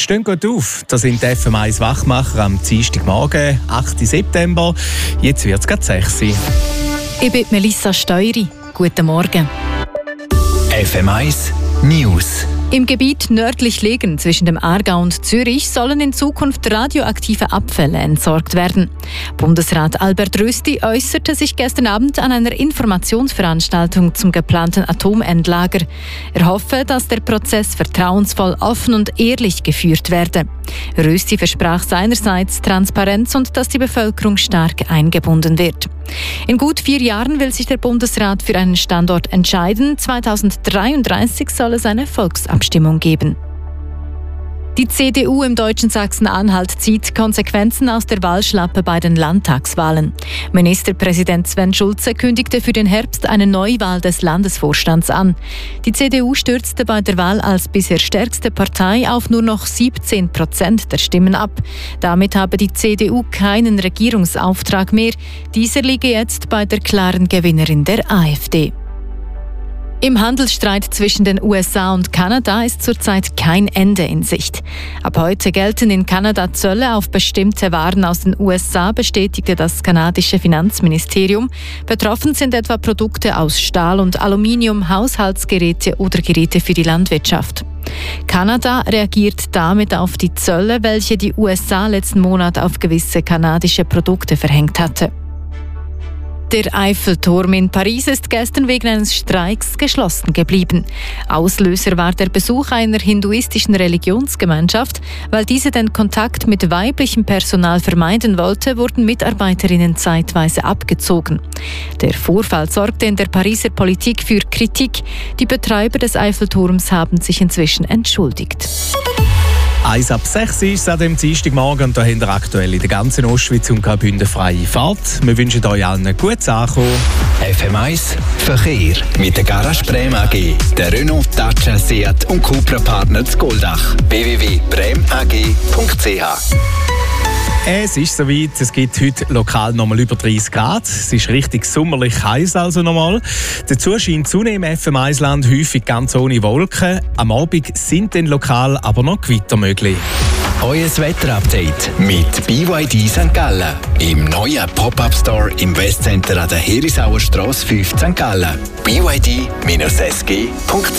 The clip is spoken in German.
stehen gut auf. Das sind die FM1 Wachmacher am Dienstagmorgen, 8. September. Jetzt wird es gerade 6 Uhr. Ich bin Melissa Steury. Guten Morgen. FM1 News. Im Gebiet nördlich liegen zwischen dem Aargau und Zürich sollen in Zukunft radioaktive Abfälle entsorgt werden. Bundesrat Albert Rösti äußerte sich gestern Abend an einer Informationsveranstaltung zum geplanten Atomendlager. Er hoffe, dass der Prozess vertrauensvoll, offen und ehrlich geführt werde. Rösti versprach seinerseits Transparenz und dass die Bevölkerung stark eingebunden wird. In gut 4 Jahren will sich der Bundesrat für einen Standort entscheiden. 2033 soll es eine Volksabstimmung geben. Die CDU im deutschen Sachsen-Anhalt zieht Konsequenzen aus der Wahlschlappe bei den Landtagswahlen. Ministerpräsident Sven Schulze kündigte für den Herbst eine Neuwahl des Landesvorstands an. Die CDU stürzte bei der Wahl als bisher stärkste Partei auf nur noch 17% der Stimmen ab. Damit habe die CDU keinen Regierungsauftrag mehr. Dieser liege jetzt bei der klaren Gewinnerin der AfD. Im Handelsstreit zwischen den USA und Kanada ist zurzeit kein Ende in Sicht. Ab heute gelten in Kanada Zölle auf bestimmte Waren aus den USA, bestätigte das kanadische Finanzministerium. Betroffen sind etwa Produkte aus Stahl und Aluminium, Haushaltsgeräte oder Geräte für die Landwirtschaft. Kanada reagiert damit auf die Zölle, welche die USA letzten Monat auf gewisse kanadische Produkte verhängt hatte. Der Eiffelturm in Paris ist gestern wegen eines Streiks geschlossen geblieben. Auslöser war der Besuch einer hinduistischen Religionsgemeinschaft. Weil diese den Kontakt mit weiblichem Personal vermeiden wollte, wurden Mitarbeiterinnen zeitweise abgezogen. Der Vorfall sorgte in der Pariser Politik für Kritik. Die Betreiber des Eiffelturms haben sich inzwischen entschuldigt. 1 ab 6 ist es an dem Dienstagmorgen und da haben wir aktuell in der ganzen Ostschweiz und Graubünden freie Fahrt. Wir wünschen euch allen ein gutes Ankommen. FM1 Verkehr mit der Garage Brem AG, der Renault, Dacia, Seat und Cupra Partner zu Goldach. www.bremag.ch. Es ist soweit, es gibt heute lokal nochmal über 30 Grad. Es ist richtig sommerlich heiß also nochmal. Dazu scheint Sonne im FM1-Land häufig ganz ohne Wolken. Am Abend sind dann lokal aber noch Gewitter möglich. Euer Wetterupdate mit BYD St. Gallen. Im neuen Pop-Up-Store im Westcenter an der Herisauer Strasse 5 St. Gallen. BYD-sg.ch